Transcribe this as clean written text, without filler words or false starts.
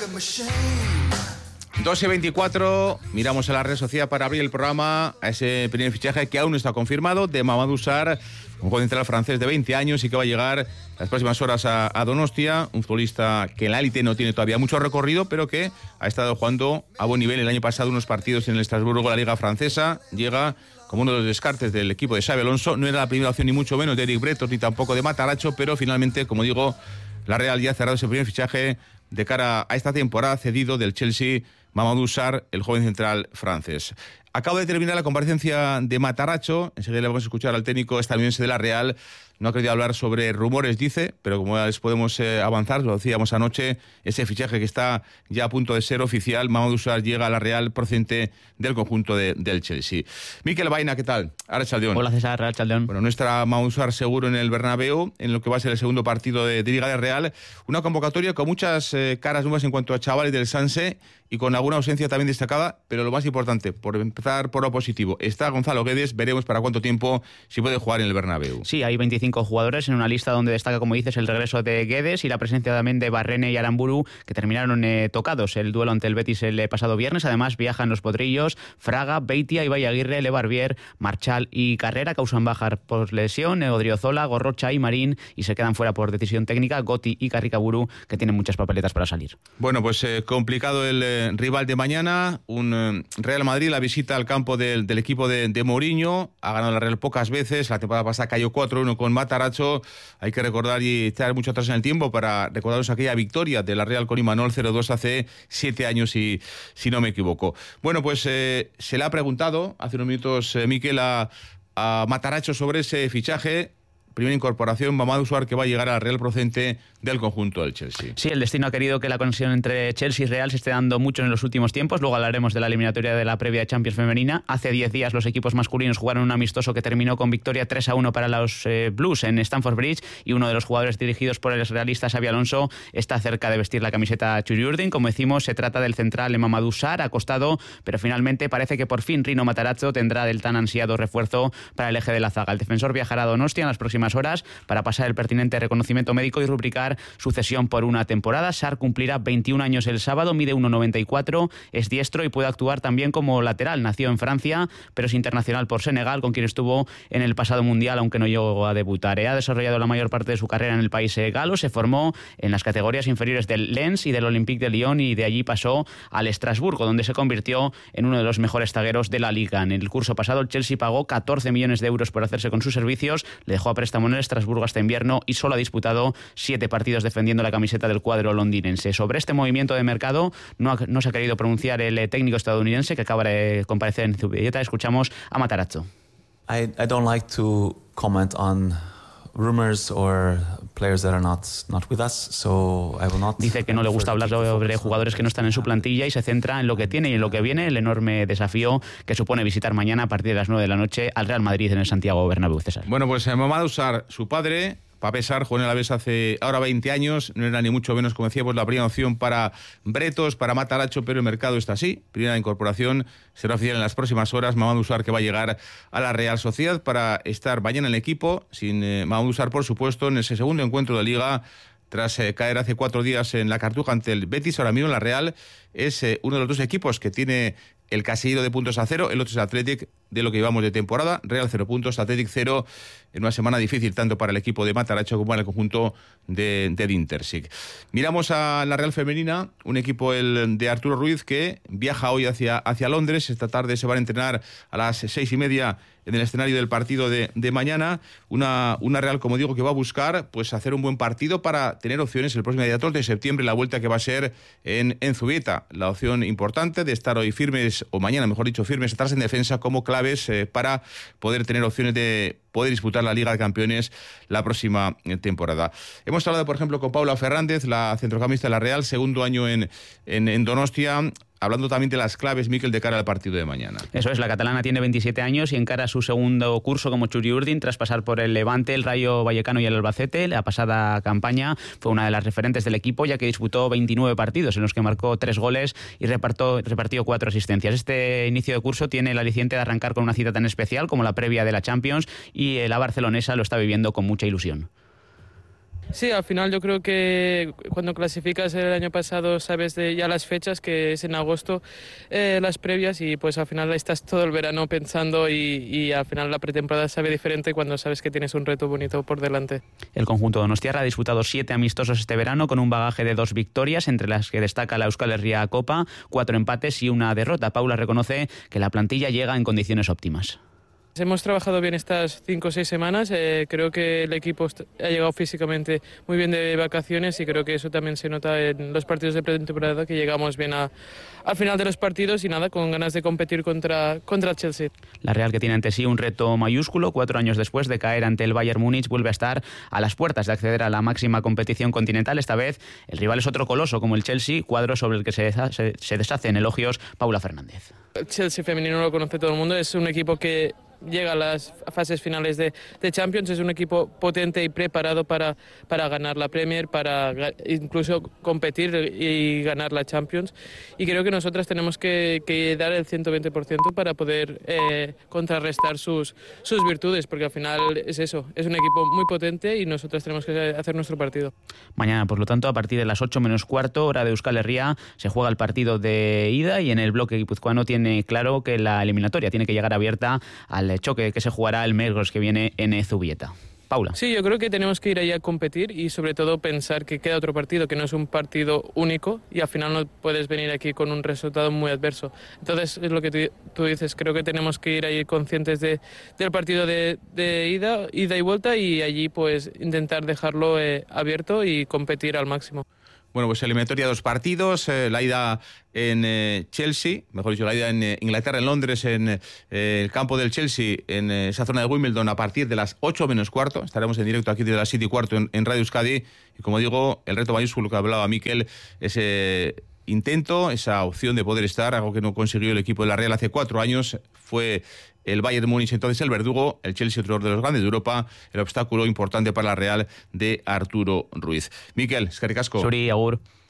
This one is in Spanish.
2:24, miramos a la red social para abrir el programa a ese primer fichaje que aún no está confirmado de Mamadou Sarr, un jugador central francés de 20 años y que va a llegar las próximas horas a Donostia, un futbolista que en la élite no tiene todavía mucho recorrido, pero que ha estado jugando a buen nivel el año pasado unos partidos en el Estrasburgo, la Liga Francesa. Llega como uno de los descartes del equipo de Xabi Alonso. No era la primera opción ni mucho menos de Eric Bretos ni tampoco de Matarazzo, pero finalmente, como digo, la Real ya ha cerrado ese primer fichaje de cara a esta temporada, cedido del Chelsea, Mamadou Sarr, el joven central francés. Acabo de terminar la comparecencia de Matarazzo. Enseguida le vamos a escuchar al técnico estadounidense de la Real. No ha querido hablar sobre rumores, dice, pero como ya les podemos avanzar, lo decíamos anoche, ese fichaje que está ya a punto de ser oficial, Mamadou Sarr llega a la Real procedente del conjunto del Chelsea. Mikel Baena, ¿qué tal? Arratsaldeon. Hola César, Arratsaldeon. Bueno, nuestra Mamadou Sarr seguro en el Bernabéu, en lo que va a ser el segundo partido de Liga de Real. Una convocatoria con muchas caras nuevas en cuanto a chavales del Sanse y con alguna ausencia también destacada, pero lo más importante, por empezar por lo positivo, está Gonzalo Guedes, veremos para cuánto tiempo si puede jugar en el Bernabéu. Sí, hay 25 jugadores en una lista donde destaca, como dices, el regreso de Guedes y la presencia también de Barrene y Aramburu, que terminaron tocados el duelo ante el Betis el pasado viernes. Además viajan los potrillos Fraga, Beitia, Ibai Aguirre, Lebarbier, Marchal y Carrera, causan baja por lesión, Odriozola, Gorrocha y Marín, y se quedan fuera por decisión técnica Gotti y Carricaburu, que tienen muchas papeletas para salir. Bueno, pues complicado el rival de mañana, un Real Madrid, la visita al campo del equipo de Mourinho. Ha ganado la Real pocas veces, la temporada pasada cayó 4-1 con Matarazzo. Hay que recordar y estar mucho atrás en el tiempo para recordaros aquella victoria de la Real con Imanol 0-2 hace 7 años, si no me equivoco. Bueno, pues se le ha preguntado hace unos minutos Mikel a Matarazzo sobre ese fichaje. Primera incorporación, Mamadou Sarr, que va a llegar a la Real procedente del conjunto del Chelsea. Sí, el destino ha querido que la conexión entre Chelsea y Real se esté dando mucho en los últimos tiempos. Luego hablaremos de la eliminatoria de la previa de Champions femenina. Hace 10 días los equipos masculinos jugaron un amistoso que terminó con victoria 3-1 para los Blues en Stamford Bridge, y uno de los jugadores dirigidos por el realista Xabi Alonso está cerca de vestir la camiseta Txuri-Urdin. Como decimos, se trata del central Mamadou Sarr, acostado, pero finalmente parece que por fin Rino Matarazzo tendrá del tan ansiado refuerzo para el eje de la zaga. El defensor viajará a Donostia en las próximas horas para pasar el pertinente reconocimiento médico y rubricar su cesión por una temporada. Sarr cumplirá 21 años el sábado, mide 1,94, es diestro y puede actuar también como lateral. Nació en Francia, pero es internacional por Senegal, con quien estuvo en el pasado mundial, aunque no llegó a debutar. Ha desarrollado la mayor parte de su carrera en el país galo, se formó en las categorías inferiores del Lens y del Olympique de Lyon, y de allí pasó al Estrasburgo, donde se convirtió en uno de los mejores zagueros de la liga. En el curso pasado el Chelsea pagó 14 millones de euros por hacerse con sus servicios, le dejó a préstamo en el Estrasburgo hasta invierno y solo ha disputado 7 partidos defendiendo la camiseta del cuadro londinense. Sobre este movimiento de mercado no se ha querido pronunciar el técnico estadounidense que acaba de comparecer en Zubieta. Escuchamos a Matarazzo. I don't like to comment on rumors or players that are not with us, so I will not. Dice que no le gusta hablar sobre jugadores que no están en su plantilla y se centra en lo que tiene y en lo que viene, el enorme desafío que supone visitar mañana a partir de las 9 de la noche al Real Madrid en el Santiago Bernabéu. César. Bueno, pues Mamadou Sarr, su padre, Pape Sarr, jugó en el Alavés hace ahora 20 años, no era ni mucho menos, como decíamos, la primera opción para Bretos, para Matarazzo, pero el mercado está así. Primera incorporación será oficial en las próximas horas. Mamadou Sarr, que va a llegar a la Real Sociedad para estar mañana en el equipo, sin Mamadou Sarr, por supuesto, en ese segundo encuentro de Liga, tras caer hace 4 días en la Cartuja ante el Betis. Ahora mismo la Real es uno de los 2 equipos que tiene el casillero de puntos a 0, el otro es el Athletic, de lo que llevamos de temporada. Real 0 puntos, Athletic 0, en una semana difícil tanto para el equipo de Matarazzo como para el conjunto de Dintersic. Miramos a la Real Femenina, un equipo el de Arturo Ruiz que viaja hoy hacia Londres. Esta tarde se van a entrenar a las 6:30 en el escenario del partido de mañana. Una Real, como digo, que va a buscar pues hacer un buen partido para tener opciones el próximo día 2 de septiembre, la vuelta que va a ser en Zubieta. La opción importante de estar hoy firmes, o mañana mejor dicho, firmes atrás en defensa, como claves para poder tener opciones de poder disputar la Liga de Campeones la próxima temporada. Hemos hablado, por ejemplo, con Paula Fernández, la centrocampista de la Real, segundo año en Donostia, hablando también de las claves, Mikel, de cara al partido de mañana. Eso es, la catalana tiene 27 años y encara su segundo curso como Txuri-Urdin tras pasar por el Levante, el Rayo Vallecano y el Albacete. La pasada campaña fue una de las referentes del equipo, ya que disputó 29 partidos en los que marcó 3 goles y repartió 4 asistencias. Este inicio de curso tiene el aliciente de arrancar con una cita tan especial como la previa de la Champions, y la barcelonesa lo está viviendo con mucha ilusión. Sí, al final yo creo que cuando clasificas el año pasado sabes de ya las fechas, que es en agosto, las previas, y pues al final estás todo el verano pensando y al final la pretemporada sabe diferente cuando sabes que tienes un reto bonito por delante. El conjunto donostiarra ha disputado 7 amistosos este verano con un bagaje de 2 victorias, entre las que destaca la Euskal Herria Copa, 4 empates y una derrota. Paula reconoce que la plantilla llega en condiciones óptimas. Hemos trabajado bien estas 5 o 6 semanas, creo que el equipo ha llegado físicamente muy bien de vacaciones y creo que eso también se nota en los partidos de pretemporada, que llegamos bien al final de los partidos y nada, con ganas de competir contra el Chelsea. La Real, que tiene ante sí un reto mayúsculo, 4 años después de caer ante el Bayern Múnich, vuelve a estar a las puertas de acceder a la máxima competición continental. Esta vez el rival es otro coloso como el Chelsea, cuadro sobre el que se deshace en elogios Paula Fernández. El Chelsea femenino lo conoce todo el mundo, es un equipo que llega a las fases finales de Champions, es un equipo potente y preparado para ganar la Premier, para incluso competir y ganar la Champions, y creo que nosotras tenemos que dar el 120% para poder contrarrestar sus virtudes, porque al final es eso, es un equipo muy potente y nosotras tenemos que hacer nuestro partido. Mañana, por lo tanto, a partir de las 8 menos cuarto, hora de Euskal Herria, se juega el partido de ida, y en el bloque guipuzcoano tiene claro que la eliminatoria tiene que llegar abierta al choque que se jugará el miércoles que viene en Zubieta. Paula. Sí, yo creo que tenemos que ir ahí a competir y sobre todo pensar que queda otro partido, que no es un partido único y al final no puedes venir aquí con un resultado muy adverso. Entonces es lo que tú dices, creo que tenemos que ir ahí conscientes del partido de ida y vuelta, y allí pues intentar dejarlo abierto y competir al máximo. Bueno, pues eliminatoria 2 partidos, la ida en Chelsea, mejor dicho, la ida en Inglaterra, en Londres, en el campo del Chelsea, en esa zona de Wimbledon, a partir de las 8 menos cuarto. Estaremos en directo aquí desde las 7 y cuarto en Radio Euskadi. Y como digo, el reto mayúsculo que hablaba Mikel, ese intento, esa opción de poder estar, algo que no consiguió el equipo de la Real hace 4 años, fue el Bayern Múnich entonces el verdugo, el Chelsea otro de los grandes de Europa, el obstáculo importante para la Real de Arturo Ruiz. Mikel, eskerrik asko. Zuri, agur.